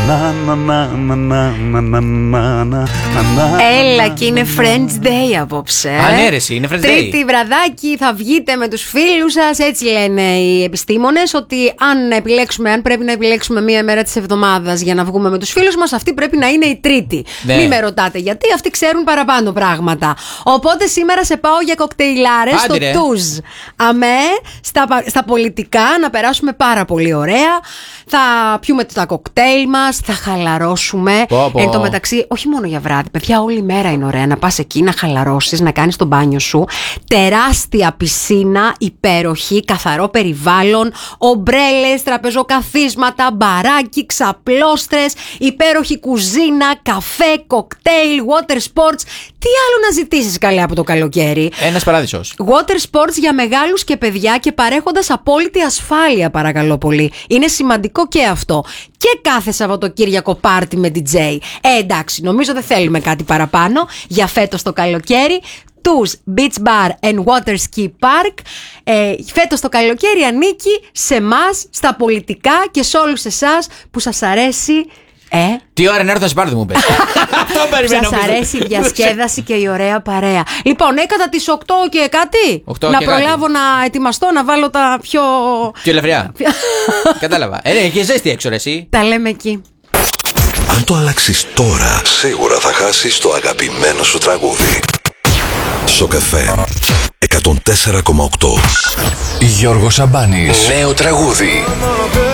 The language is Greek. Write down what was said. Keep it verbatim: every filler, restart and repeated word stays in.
Έλα και είναι Friends Day απόψε. Ανέρεση, είναι Friends Day. Τρίτη βραδάκι θα βγείτε με τους φίλους σας. Έτσι λένε οι επιστήμονες, ότι αν επιλέξουμε, αν πρέπει να επιλέξουμε μία μέρα της εβδομάδας για να βγούμε με τους φίλους μας, αυτή πρέπει να είναι η Τρίτη. Ναι. Μην με ρωτάτε γιατί, αυτοί ξέρουν παραπάνω πράγματα. Οπότε σήμερα σε πάω για κοκτέιλάρες στο Τουζ. Αμέ, στα, στα πολιτικά, να περάσουμε πάρα πολύ ωραία. Θα πιούμε τα κοκτέιλ μας, θα χαλαρώσουμε. Πω, πω. Εν τω μεταξύ, όχι μόνο για βράδυ, παιδιά, όλη μέρα είναι ωραία να πας εκεί, να χαλαρώσεις, να κάνεις το μπάνιο σου. Τεράστια πισίνα, υπέροχη, καθαρό περιβάλλον, ομπρέλες, τραπεζοκαθίσματα, μπαράκι, ξαπλώστρες, υπέροχη κουζίνα, καφέ, κοκτέιλ, water sports. Τι άλλο να ζητήσεις καλέ από το καλοκαίρι. Ένας παράδεισος. Water sports για μεγάλους και παιδιά και παρέχοντας απόλυτη ασφάλεια, παρακαλώ πολύ. Είναι σημαντικό και αυτό. Και κάθε Σαββατοκύριακο πάρτι με ντι τζέι. Ε, εντάξει, νομίζω δεν θέλουμε κάτι παραπάνω για φέτος το καλοκαίρι. Τους Beach Bar and Water Ski Park. Ε, φέτος το καλοκαίρι ανήκει σε μας, στα πολιτικά και σε όλους εσάς που σας αρέσει. Ε? Τι ώρα να έρθω να σε πάρω, μου πες. Αυτό περιμένω. Σας αρέσει η διασκέδαση και η ωραία παρέα. Λοιπόν, έκατα τις οκτώ και κάτι. οκτώ να και προλάβω κάτι. να ετοιμαστώ, να βάλω τα πιο. Πιο ελευθεριά. Κατάλαβα. Ε, ναι, και ζέστη έξω, ρε, εσύ. Τα λέμε εκεί. Αν το αλλάξεις τώρα, σίγουρα θα χάσεις το αγαπημένο σου τραγούδι. Σοκαφέ εκατόν τέσσερα κόμμα οκτώ. Γιώργος Σαμπάνης. Νέο τραγούδι.